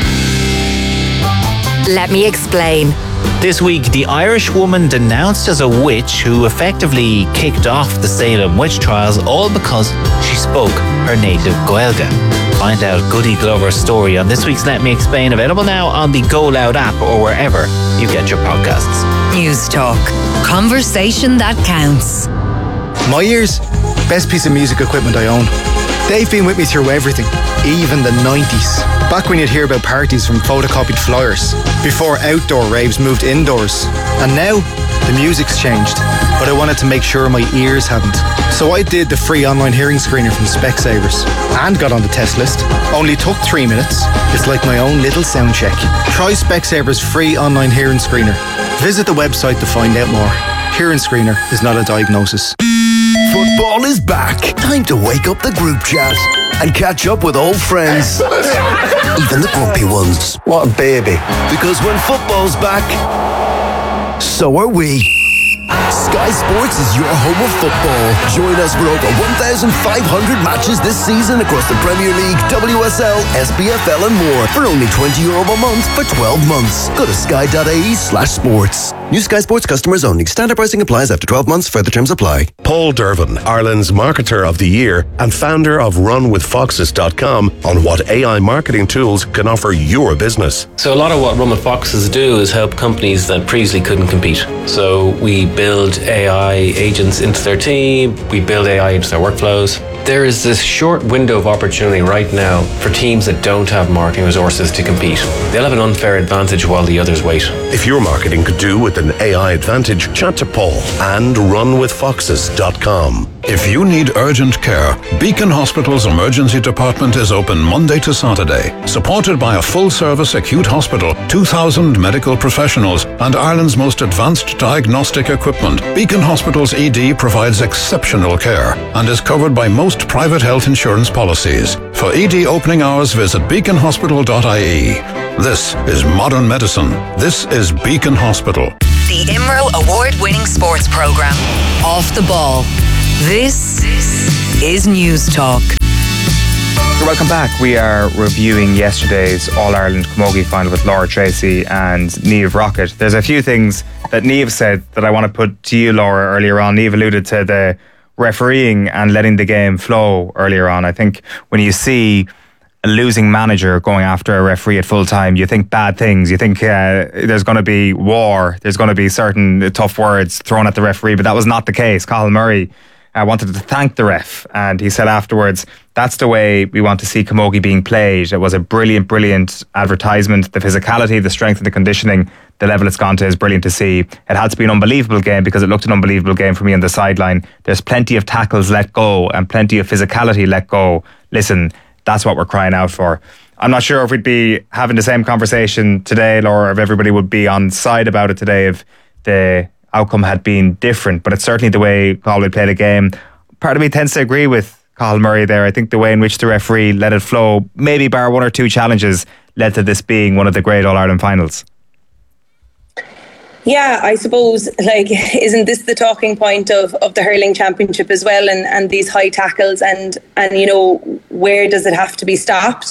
Let me explain. This week, the Irish woman denounced as a witch who effectively kicked off the Salem witch trials, all because she spoke her native Gaeilge. Find out Goody Glover's story on this week's Let Me Explain, available now on the Go Loud app or wherever you get your podcasts. News Talk. Conversation that counts. My ears, best piece of music equipment I own. They've been with me through everything, even the 90s. Back when you'd hear about parties from photocopied flyers, before outdoor raves moved indoors. And now, the music's changed, but I wanted to make sure my ears hadn't. So I did the free online hearing screener from Specsavers and got on the test list. Only took 3 minutes. It's like my own little sound check. Try Specsavers free online hearing screener. Visit the website to find out more. Hearing screener is not a diagnosis. Football is back. Time to wake up the group chat and catch up with old friends. Even the grumpy ones. What a baby. Because when football's back, so are we. Sky Sports is your home of football. Join us for over 1,500 matches this season across the Premier League, WSL, SPFL and more for only €20 a month for 12 months. Go to sky.ie/sports. New Sky Sports customers only. Standard pricing applies after 12 months. Further terms apply. Paul Dervin, Ireland's Marketer of the Year and founder of RunWithFoxes.com on what AI marketing tools can offer your business. So a lot of what Run with Foxes do is help companies that previously couldn't compete. So we build AI agents into their team, we build AI into their workflows. There is this short window of opportunity right now for teams that don't have marketing resources to compete. They'll have an unfair advantage while the others wait. If your marketing could do with an AI advantage, chat to Paul and RunWithFoxes.com. If you need urgent care, Beacon Hospital's emergency department is open Monday to Saturday. Supported by a full-service acute hospital, 2,000 medical professionals, and Ireland's most advanced diagnostic equipment, Beacon Hospital's ED provides exceptional care and is covered by most private health insurance policies. For ED opening hours, visit beaconhospital.ie. This is modern medicine. This is Beacon Hospital. The IMRO award-winning sports programme, Off the Ball. This is News Talk. Welcome back. We are reviewing yesterday's All-Ireland Camogie final with Laura Tracy and Niamh Rockett. There's a few things that Niamh said that I want to put to you, Laura, earlier on. Niamh alluded to the refereeing and letting the game flow earlier on. I think when you see a losing manager going after a referee at full time, you think bad things. You think there's going to be war. There's going to be certain tough words thrown at the referee, but that was not the case. Cathal Murray wanted to thank the ref, and he said afterwards, that's the way we want to see camogie being played. It was a brilliant, brilliant advertisement. The physicality, the strength and the conditioning, the level it's gone to is brilliant to see. It had to be an unbelievable game because it looked an unbelievable game for me on the sideline. There's plenty of tackles let go and plenty of physicality let go. Listen, that's what we're crying out for. I'm not sure if we'd be having the same conversation today, Laura, if everybody would be on side about it today if the outcome had been different, but it's certainly the way Galway played a game. Part of me tends to agree with Cathal Murray there. I think the way in which the referee let it flow, maybe bar one or two challenges, led to this being one of the great All-Ireland finals. Yeah, I suppose, isn't this the talking point of the hurling championship as well, and these high tackles and where does it have to be stopped?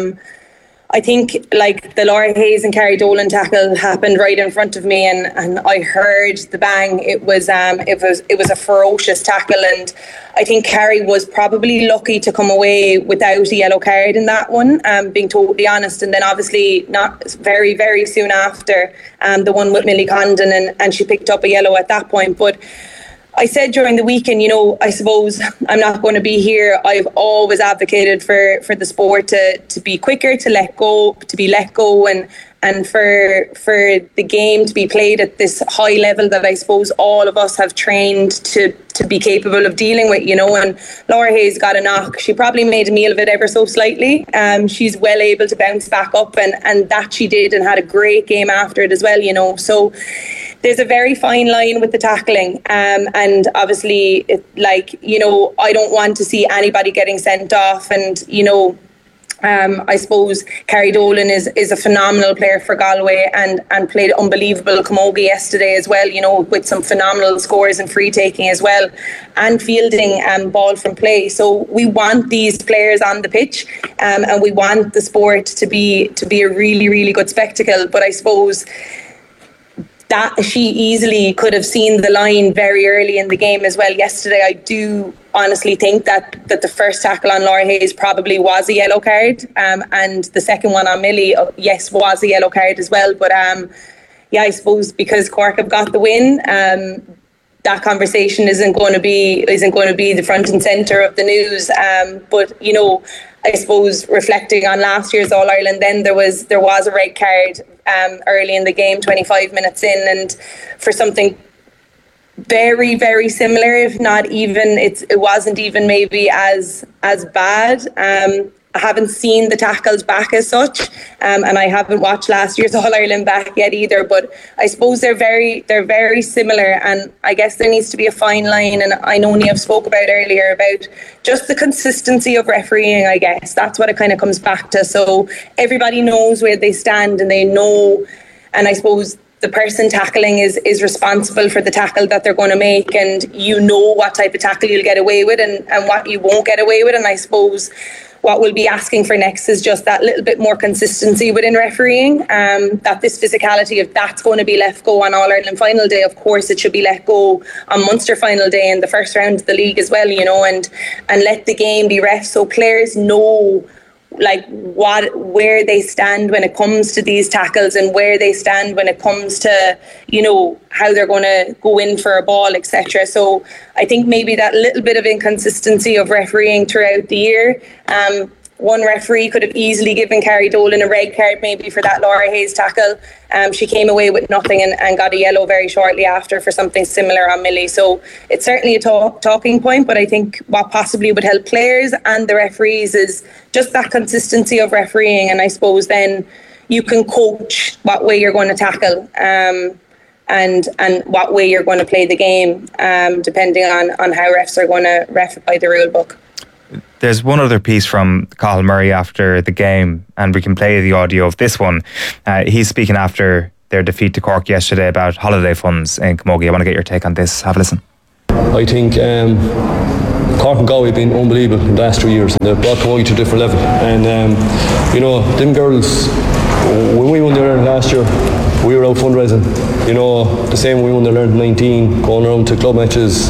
I think the Laura Hayes and Carrie Dolan tackle happened right in front of me, and I heard the bang. It was a ferocious tackle, and I think Carrie was probably lucky to come away without a yellow card in that one, being totally honest. And then obviously not very, very soon after, the one with Millie Condon, and she picked up a yellow at that point. But I said during the weekend, I suppose I'm not going to be here. I've always advocated for the sport to be quicker, to be let go, and for the game to be played at this high level that I suppose all of us have trained to be capable of dealing with, And Laura Hayes got a knock. She probably made a meal of it ever so slightly. She's well able to bounce back up, and that she did, and had a great game after it as well, So there's a very fine line with the tackling, and obviously, I don't want to see anybody getting sent off, and I suppose Carrie Dolan is a phenomenal player for Galway and played unbelievable camogie yesterday as well, with some phenomenal scores and free taking as well, and fielding ball from play. So we want these players on the pitch, and we want the sport to be a really, really good spectacle. But I suppose that she easily could have seen the line very early in the game as well yesterday. I do honestly think that the first tackle on Laura Hayes probably was a yellow card, and the second one on Millie, yes, was a yellow card as well. But I suppose because Cork have got the win, that conversation isn't going to be the front and centre of the news. But I suppose reflecting on last year's All Ireland, then there was a red card early in the game, 25 minutes in, and for something very, very similar, if not even, it wasn't even maybe as bad. I haven't seen the tackles back as such, and I haven't watched last year's All-Ireland back yet either, but I suppose they're very similar, and I guess there needs to be a fine line, and I know Niamh spoke about earlier about just the consistency of refereeing. I guess that's what it kind of comes back to. So everybody knows where they stand, and they know, and I suppose the person tackling is responsible for the tackle that they're going to make, and you know what type of tackle you'll get away with and what you won't get away with. And I suppose what we'll be asking for next is just that little bit more consistency within refereeing, that this physicality, if that's going to be let go on All-Ireland final day, of course it should be let go on Munster final day in the first round of the league as well, and let the game be ref so players know where they stand when it comes to these tackles, and where they stand when it comes to how they're going to go in for a ball, etc. So I think maybe that little bit of inconsistency of refereeing throughout the year. One referee could have easily given Carrie Dolan a red card maybe for that Laura Hayes tackle. She came away with nothing and got a yellow very shortly after for something similar on Millie. So it's certainly a talking point, but I think what possibly would help players and the referees is just that consistency of refereeing, and I suppose then you can coach what way you're going to tackle and what way you're going to play the game, depending on how refs are going to ref it by the rule book. There's one other piece from Cathal Murray after the game, and we can play the audio of this one. He's speaking after their defeat to Cork yesterday about holiday funds in Camogie. I want to get your take on this. Have a listen. I think Cork and Galway have been unbelievable in the last 3 years, and they've brought Camogie to a different level. And them girls, when we won the Ireland last year, we were out fundraising. The same when we won the Ireland 19, going around to club matches,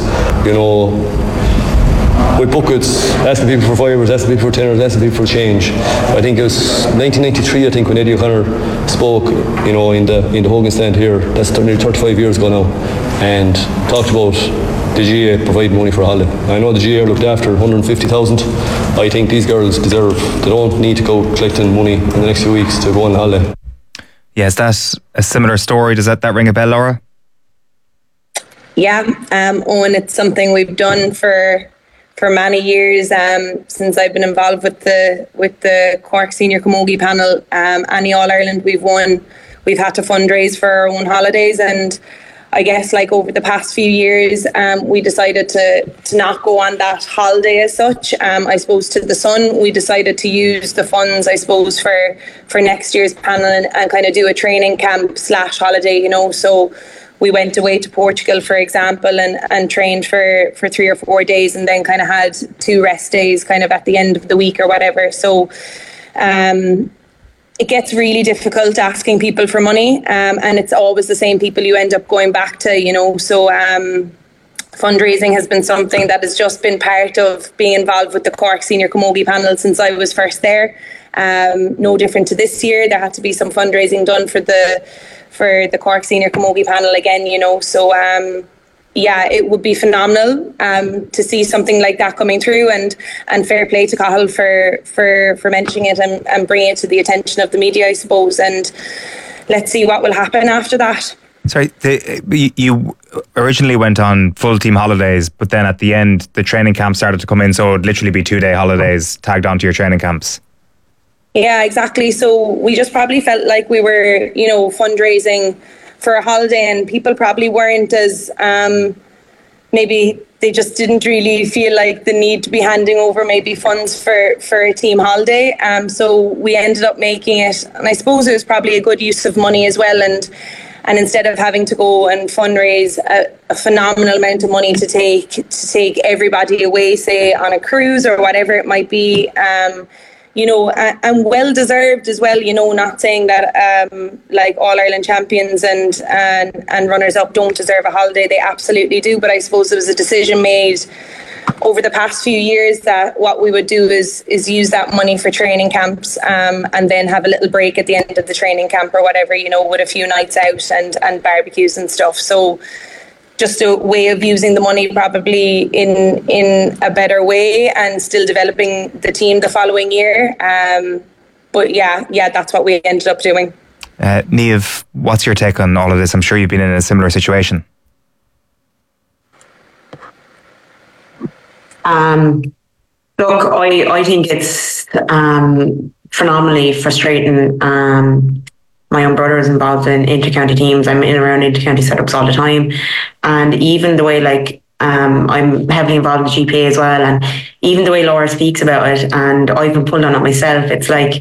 with buckets, asking people for fivers, asking people for tenors, asking people for change. I think it was 1993, when Eddie O'Connor spoke, in the Hogan stand here. That's nearly 35 years ago now, and talked about the GA providing money for a holiday. I know the GA looked after 150,000. I think these girls deserve. They don't need to go collecting money in the next few weeks to go on a holiday. Yeah, is that a similar story? Does that ring a bell, Laura? Yeah, Owen, it's something we've done for many years, since I've been involved with the Cork Senior Camogie panel. Any All-Ireland we've won, we've had to fundraise for our own holidays, and I guess over the past few years, we decided to not go on that holiday as such. I suppose to the Sun, we decided to use the funds, I suppose, for next year's panel and kind of do a training camp / holiday, so we went away to Portugal, for example, and trained for 3 or 4 days, and then kind of had 2 rest days kind of at the end of the week or whatever. So it gets really difficult asking people for money, and it's always the same people you end up going back to, So fundraising has been something that has just been part of being involved with the Cork Senior Camogie panel since I was first there. No different to this year. There had to be some fundraising done for the Cork Senior Camogie panel again, So it would be phenomenal to see something like that coming through, and fair play to Cathal for mentioning it and bringing it to the attention of the media, I suppose. And let's see what will happen after that. Sorry, you originally went on full team holidays, but then at the end, the training camp started to come in, so it would literally be 2-day holidays tagged onto your training camps. Yeah, exactly. So we just probably felt like we were, fundraising for a holiday, and people probably weren't as, maybe they just didn't really feel like the need to be handing over maybe funds for a team holiday. So we ended up making it, and I suppose it was probably a good use of money as well. And instead of having to go and fundraise a phenomenal amount of money to take everybody away, say on a cruise or whatever it might be, and well deserved as well. Not saying that All Ireland champions and runners up don't deserve a holiday. They absolutely do. But I suppose there was a decision made over the past few years that what we would do is use that money for training camps, and then have a little break at the end of the training camp or whatever, with a few nights out and barbecues and stuff. So just a way of using the money probably in a better way and still developing the team the following year. But that's what we ended up doing. Niamh, what's your take on all of this? I'm sure you've been in a similar situation. Look, I think it's phenomenally frustrating. My own brother is involved in inter-county teams. I'm in and around inter-county setups all the time. And even the way, like, I'm heavily involved in GPA as well. And even the way Laura speaks about it, and I've been pulled on it myself, it's like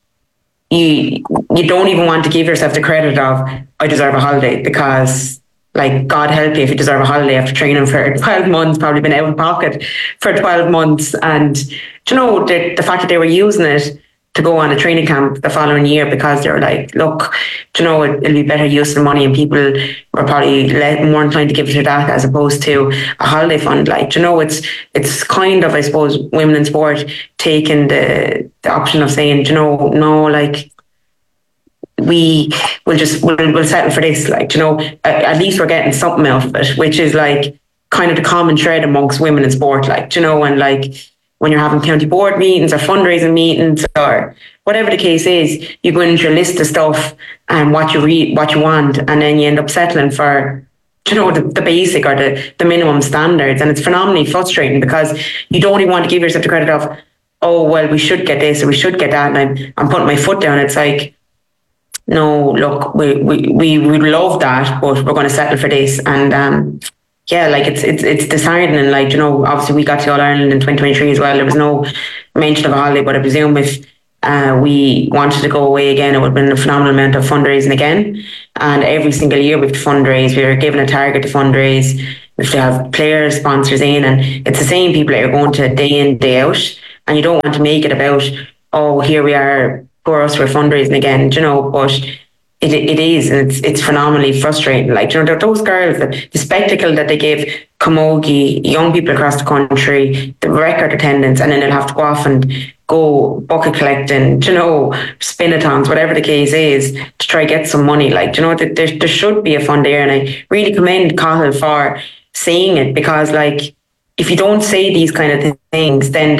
you don't even want to give yourself the credit of, I deserve a holiday, because, like, God help you if you deserve a holiday after training for 12 months, probably been out of pocket for 12 months. And, you know, the fact that they were using it to go on a training camp the following year because they were like, look, you know, it'll be better use of money, and people were probably more inclined to give it to that as opposed to a holiday fund. Like, you know, it's kind of, I suppose, women in sport taking the option of saying, you know, no, like, we'll settle for this. Like, you know, at least we're getting something out of it, which is like kind of the common thread amongst women in sport. Like, you know, and like, when you're having county board meetings or fundraising meetings or whatever the case is, you go into your list of stuff and what you want, and then you end up settling for, you know, the basic or the minimum standards. And it's phenomenally frustrating because you don't even want to give yourself the credit of, oh, well, we should get this or we should get that, and I'm putting my foot down. It's like, no, look, we would love that, but we're going to settle for this. And yeah, like it's disheartening. Like, you know, obviously we got to All Ireland in 2023 as well. There was no mention of a holiday, but I presume if we wanted to go away again, it would have been a phenomenal amount of fundraising again. And every single year we have to fundraise. We were given a target to fundraise. We have to have players, sponsors in, and it's the same people that are going to day in, day out. And you don't want to make it about, oh, here we are, for us, we're fundraising again, you know, but it is, and it's phenomenally frustrating. Like, you know, those girls, the spectacle that they give Camogie, young people across the country, the record attendance, and then they'll have to go off and go bucket collecting, you know, spin-a-thons, whatever the case is, to try get some money. Like, you know, there should be a fund there, and I really commend Cathal for saying it, because, like, if you don't say these kind of things, then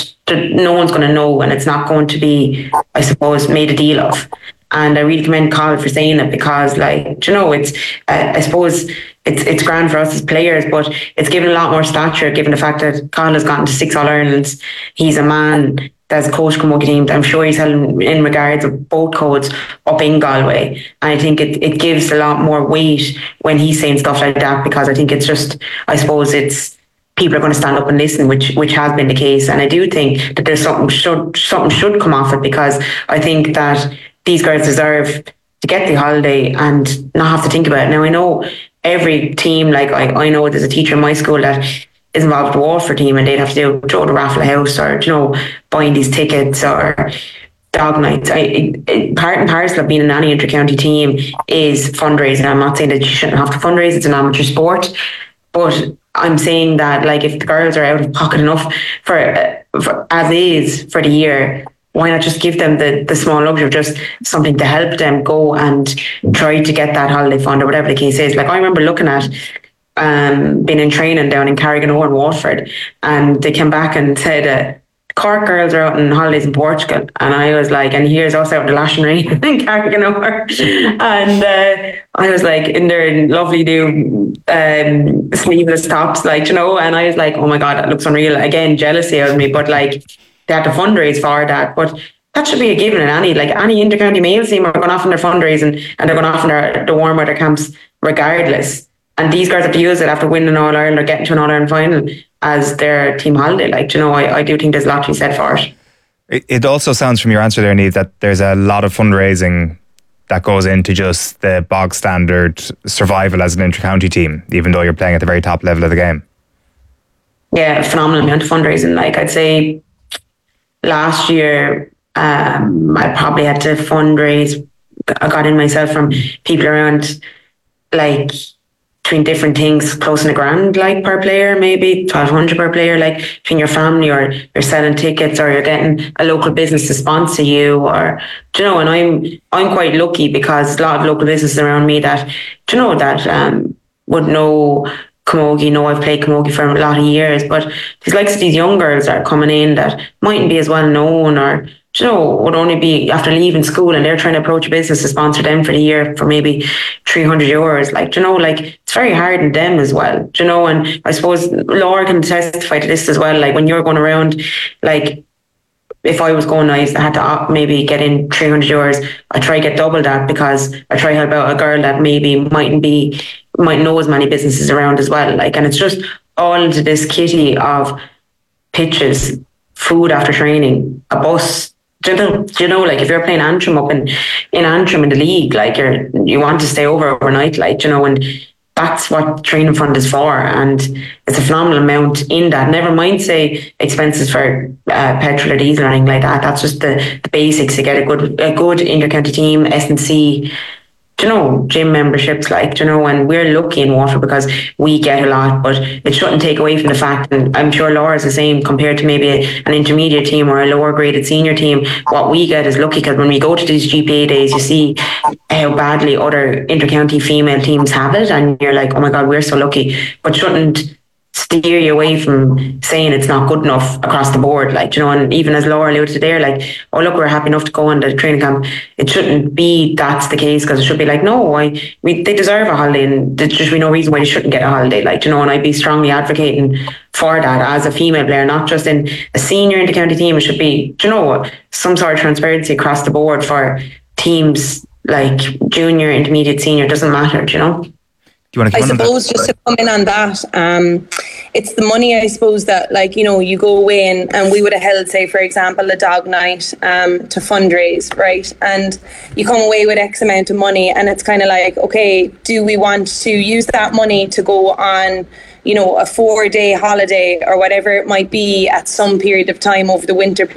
no one's going to know, and it's not going to be, I suppose, made a deal of. And I really commend Cathal for saying it, because, like, you know, it's I suppose it's grand for us as players, but it's given a lot more stature given the fact that Cathal has gotten to 6 All-Irelands. He's a man that's coached Camogie teams. I'm sure he's held in regards of both codes up in Galway. And I think it gives a lot more weight when he's saying stuff like that, because I think it's just, I suppose it's, people are going to stand up and listen, which has been the case. And I do think that there's something should come off it, because I think that these girls deserve to get the holiday and not have to think about it. Now, I know every team, like I know there's a teacher in my school that is involved with the Waterford team, and they'd have to throw the raffle house, or, you know, buying these tickets or dog nights. Part and parcel of being an any inter-county team is fundraising. I'm not saying that you shouldn't have to fundraise, it's an amateur sport, but I'm saying that, like, if the girls are out of pocket enough for as is for the year, why not just give them the small luxury of just something to help them go and try to get that holiday fund or whatever the case is. Like, I remember looking at being in training down in Carriganore and Waterford, and they came back and said Cork girls are out on holidays in Portugal, and I was like, and here's us out in the lashing rain in Carriganore, and I was like in their lovely new sleeveless tops, like, you know, and I was like, oh my God, that looks unreal. Again, jealousy out of me, but like, they had to fundraise for that. But that should be a given in any inter-county male team are going off on their fundraising, and they're going off on the warm weather camps regardless. And these girls have to use it after winning All Ireland or getting to an All Ireland final as their team holiday. Like, you know, I do think there's a lot to be said for it. It also sounds from your answer there, Niamh, that there's a lot of fundraising that goes into just the bog standard survival as an inter-county team, even though you're playing at the very top level of the game. Yeah, phenomenal amount of fundraising. Like, I'd say last year, I probably had to fundraise. I got in myself from people around, like, between different things, close to $1,000, like, per player, maybe $1,200 per player, like, between your family, or you're selling tickets, or you're getting a local business to sponsor you, or, you know. And I'm quite lucky, because a lot of local businesses around me that, you know, that would know Camogie, know I've played Camogie for a lot of years, but there's like these young girls that are coming in that mightn't be as well known, or, would only be after leaving school, and they're trying to approach a business to sponsor them for the year for maybe €300. It's very hard on them as well, and I suppose Laura can testify to this as well. Like, when you're going around, like, if I was going, I had to maybe get in €300. I try to get double that, because I try to help out a girl that maybe might know as many businesses around as well. Like, and it's just all into this kitty of pitches, food after training, a bus. Like, if you're playing Antrim up in Antrim in the league, like, you want to stay overnight, like, and that's what training fund is for. And it's a phenomenal amount in that. Never mind, say, expenses for petrol or diesel or anything like that. That's just the basics to get a good inter-county team, S&C, gym memberships, and we're lucky in Waterford because we get a lot, but it shouldn't take away from the fact, and I'm sure Laura's the same, compared to maybe an intermediate team or a lower graded senior team, what we get is lucky, because when we go to these GPA days, you see how badly other inter-county female teams have it, and you're like, oh my God, we're so lucky, but shouldn't steer you away from saying it's not good enough across the board, and even as Laura alluded to there, like, oh look, we're happy enough to go on the training camp. It shouldn't be that's the case, because it should be like, no, they deserve a holiday, and there should be no reason why they shouldn't get a holiday, and I'd be strongly advocating for that as a female player, not just in a senior inter-county team. It should be, some sort of transparency across the board for teams, like junior, intermediate, senior, doesn't matter, I suppose just to come in on that, it's the money, I suppose, that, you go away and we would have held, say, for example, a dog night to fundraise, right? And you come away with X amount of money, and it's kind of like, okay, do we want to use that money to go on, a 4-day holiday or whatever it might be at some period of time over the winter